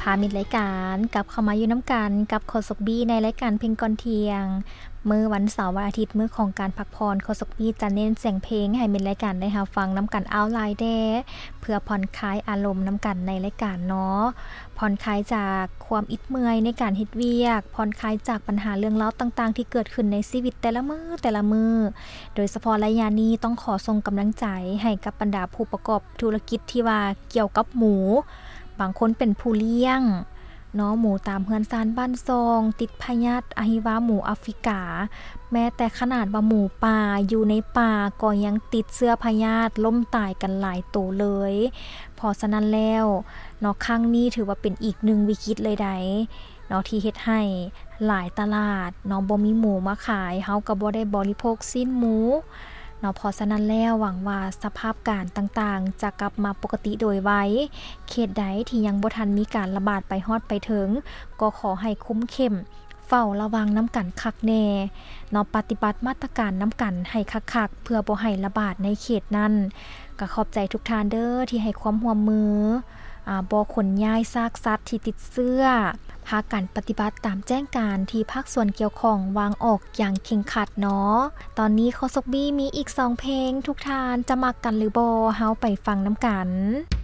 ค่ะมิดรายการกลับเข้ามาอยู่น้ำกันกับโคสกบี้ในรายการเพลงก่อนเที่ยงมื้อวันเสาร์วันอาทิตย์มื้อของการพักผ่อนโคสกบี้จะเน้นเสียงเพลงให้มิดรายการได้รับฟังน้ำกันเอาหลายแด้เพื่อผ่อนคลายอารมณ์น้ำกันในรายการเนาะผ่อนคลายจากความอิดเมื่อยในการเฮ็ดเวียกผ่อนคลายจากปัญหาเรื่องราวต่างๆที่เกิดขึ้นในชีวิตแต่ละมื้อโดยเฉพาะระยะนี้ต้องขอส่งกำลังใจให้กับบรรดาผู้ประกอบธุรกิจที่ว่าเกี่ยวกับหมูบางคนเป็นผู้เลี้ยงเนาะหมูตามเฮือนซานบ้านซองติดพยาธิอะฮิวาหมูแอฟริกาแม้แต่ขนาดว่าหมูป่าอยู่ในป่าก็ยังติดเชื้อพยาธิล้มตายกันหลายโตเลยเพราะฉะนั้นแล้วเนาะครั้งนี้ถือว่าเป็นอีกหนึ่งวิกฤตเลยได้เนาะที่เฮ็ดให้หลายตลาดเนาะบ่มีหมูมาขายเฮาก็บ่ได้บริโภคสิ้นหมูเนาะเพราะฉะนั้นแล้วหวังว่าสภาพการต่างๆจะกลับมาปกติโดยไวเขตใดที่ยังบ่ทันมีการระบาดไปฮอดไปถึงก็ขอให้คุ้มเข้มเฝ้าระวังน้ำกันคักแน่เนาะปฏิบัติมาตรการน้ำกันให้คักๆเพื่อบ่ให้ระบาดในเขตนั้นก็ขอบใจทุกท่านเด้อที่ให้ความร่วมมือบ่ขนย้ายซากสัตว์ที่ติดเชื้อพากันปฏิบัติตามแจ้งการที่ภาคส่วนเกี่ยวข้องวางออกอย่างเคร่งครัดเนาะตอนนี้โคสกบี้มีอีก2เพลงทุกท่านจะมักกันหรือบ่เฮาไปฟังน้ำกัน